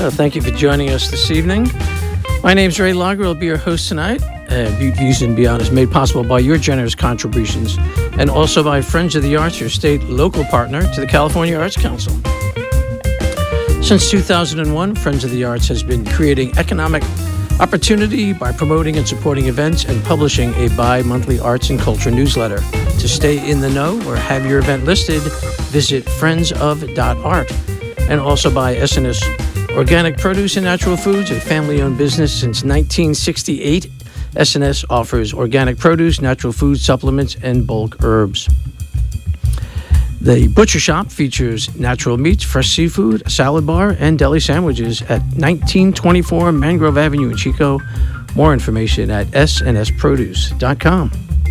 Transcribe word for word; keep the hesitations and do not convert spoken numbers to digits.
Uh, thank you for joining us this evening. My name's Ray Lager. I'll be your host tonight. Uh, Butte Views and Beyond is made possible by your generous contributions and also by Friends of the Arts, your state local partner to the California Arts Council. Since two thousand one, Friends of the Arts has been creating economic opportunity by promoting and supporting events and publishing a bi-monthly arts and culture newsletter. To stay in the know or have your event listed, visit friends of dot art. And also by S N S Organic Produce and Natural Foods, a family-owned business since nineteen sixty-eight. S N S offers organic produce, natural food supplements, and bulk herbs. The Butcher Shop features natural meats, fresh seafood, a salad bar, and deli sandwiches at nineteen twenty-four Mangrove Avenue in Chico. More information at S N S produce dot com.